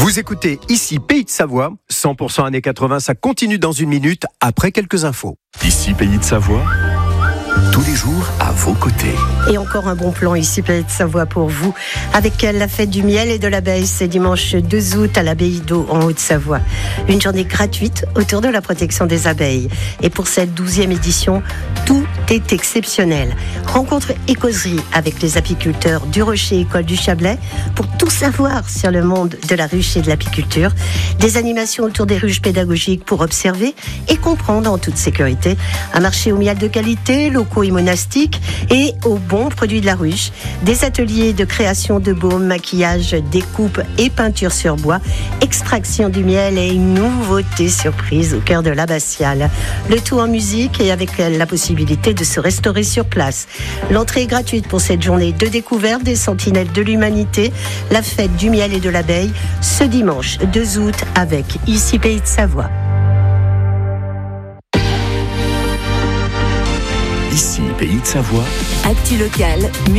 Vous écoutez ici Pays de Savoie, 100% années 80, ça continue dans une minute après quelques infos. Ici Pays de Savoie, tous les jours à vos côtés. Et encore un bon plan ici, Pays de Savoie pour vous, avec la fête du miel et de l'abeille, c'est dimanche 2 août à l'abbaye d'Eau en Haute-Savoie. Une journée gratuite autour de la protection des abeilles. Et pour cette 12e édition, tout est exceptionnel. Rencontre et causerie avec les apiculteurs du Rocher École du Chablais pour tout savoir sur le monde de la ruche et de l'apiculture. Des animations autour des ruches pédagogiques pour observer et comprendre en toute sécurité. Un marché au miel de qualité, locaux et monastiques et aux bons produits de la ruche. Des ateliers de création de baumes, maquillage, découpe et peinture sur bois. Extraction du miel et une nouveauté surprise au cœur de l'abbatiale. Le tout en musique et avec la possibilité de se restaurer sur place. L'entrée est gratuite pour cette journée de découverte des sentinelles de l'humanité, la fête du miel et de l'abeille, ce dimanche 2 août avec ici Pays de Savoie. Ici Pays de Savoie. Actu locale.